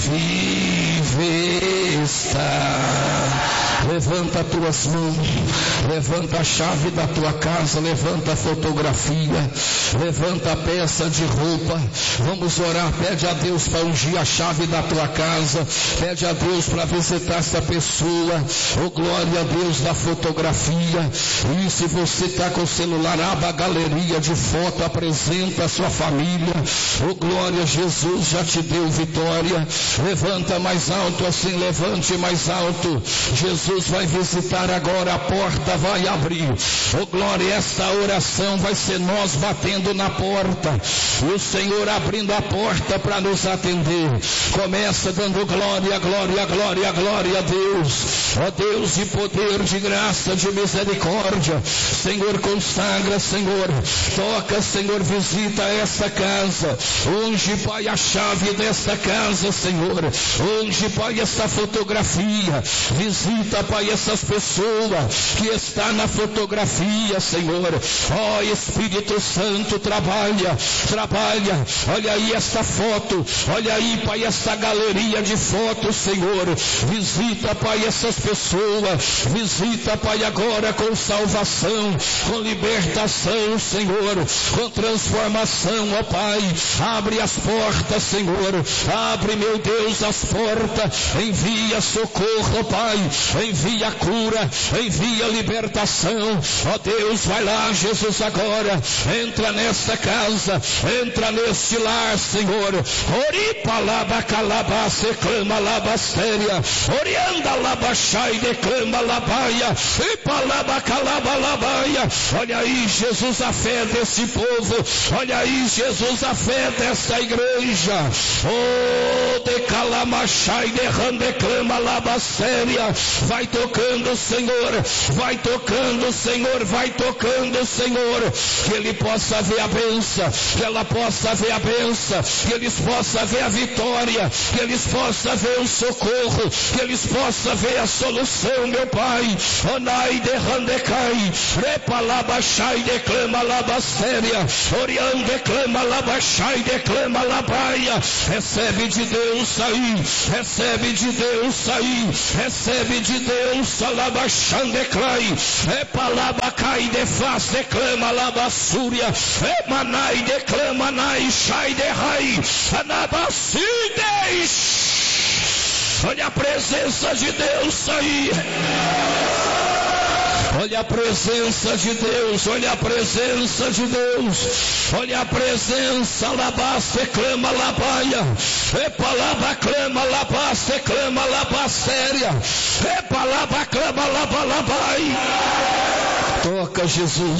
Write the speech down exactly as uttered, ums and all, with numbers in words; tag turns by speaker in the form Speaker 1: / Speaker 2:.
Speaker 1: vive está. Levanta as tuas mãos, levanta a chave da tua casa, levanta a fotografia, levanta a peça de roupa. Vamos orar, pede a Deus para ungir a chave da tua casa, pede a Deus para visitar essa pessoa. Oh, glória a Deus da fotografia. E se você está com o celular, abra a galeria de foto, apresenta a sua família. Oh, glória a Jesus, já te deu vitória. Levanta mais alto assim, levante mais alto. Jesus vai visitar agora, a porta vai abrir. Oh, glória, esta oração vai ser nós batendo na porta e o Senhor abrindo a porta para nos atender. Começa dando glória, glória, glória, glória a Deus. Ó Deus de poder, de graça, de misericórdia, Senhor, consagra, Senhor, toca, Senhor, visita essa casa, unge, Pai, a chave dessa casa, Senhor, unge, Pai, essa fotografia, visita, Pai, essas pessoas que estão na fotografia, Senhor. Ó oh, Espírito Santo, trabalha, trabalha, olha aí essa foto, olha aí, Pai, essa galeria de fotos, Senhor. Visita, Pai, essas pessoas, visita, Pai, agora com salvação, com libertação, Senhor, com transformação, ó Pai. Abre as portas, Senhor, abre, meu Deus, as portas, envia socorro, ó Pai, envia cura, envia libertação, ó Deus, vai lá, Jesus, agora, entra nesta casa, entra neste lar, Senhor. Oripa laba calaba, se clama laba séria, orianda laba chai, declama labaia, e palaba calaba labaia. Olha aí, Jesus, a fé desse povo, olha aí, Jesus, a fé dessa igreja. Oh, de calama chai, de declama laba séria. Vai tocando, Senhor, vai tocando, Senhor, vai tocando, Senhor, que ele possa ver a bênção, que ela possa ver a bênção, que eles possam ver a vitória, que eles possam ver o socorro, que eles possam ver a solução, meu Pai. Onai de randecai, repa labachai, declama labastéria, orian declama labachai, declama labaia. Recebe de Deus aí, recebe de Deus aí, recebe de Deus, salabachandeclai, repa labacai de faz, declama labassúria, emanai declama nai, chai de rai, anabacides. Olha a presença de Deus aí. Olha a presença de Deus, olha a presença de Deus, olha a presença, labaste, clama, labaia, epalaba, clama, labaste, clama, labastéria, epalaba, clama, labalabai. Toca, Jesus,